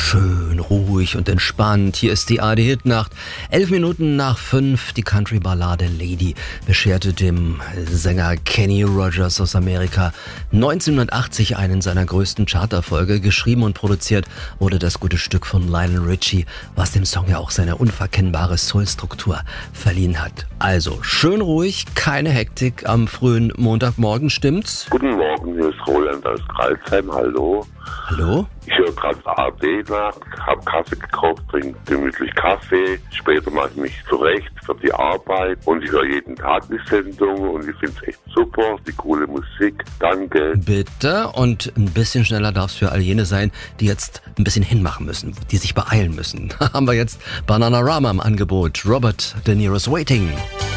schön ruhig und entspannt. Hier ist die ARD-Hitnacht. 11 Minuten nach 5. Die Country-Ballade Lady bescherte dem Sänger Kenny Rogers aus Amerika 1980 einen seiner größten Charterfolge. Geschrieben und produziert wurde das gute Stück von Lionel Richie, was dem Song ja auch seine unverkennbare Soul-Struktur verliehen hat. Also schön ruhig, keine Hektik am frühen Montagmorgen, stimmt's? Guten Morgen, hier ist Roland aus Kreilsheim, hallo. Hallo? Ich höre gerade ARD nach, habe Kaffee gekauft, trinke gemütlich Kaffee. Später mache ich mich zurecht für die Arbeit und ich höre jeden Tag die Sendung und ich finde es echt super, die coole Musik. Danke. Bitte, und ein bisschen schneller darf es für all jene sein, die jetzt ein bisschen hinmachen müssen, die sich beeilen müssen. Da haben wir jetzt Bananarama im Angebot. Robert De Niro's Waiting.